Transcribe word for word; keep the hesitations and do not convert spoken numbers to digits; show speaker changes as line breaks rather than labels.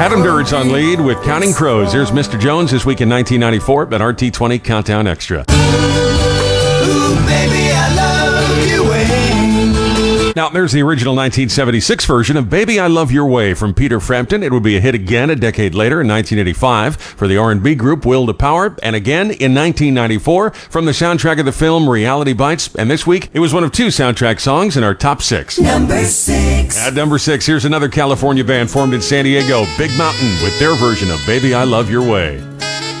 Adam Duritz on lead with Counting Crows. Here's Mister Jones this week in nineteen ninety-four at R T twenty Countdown Extra.
Ooh, baby, I love your way.
Now, there's the original nineteen seventy-six version of Baby I Love Your Way from Peter Frampton. It would be a hit again a decade later in nineteen eighty-five for the R and B group Will to Power, and again in nineteen ninety-four from the soundtrack of the film Reality Bites. And this week, it was one of two soundtrack songs in our top six.
Number six.
At number six, here's another California band formed in San Diego, Big Mountain, with their version of Baby I Love Your Way.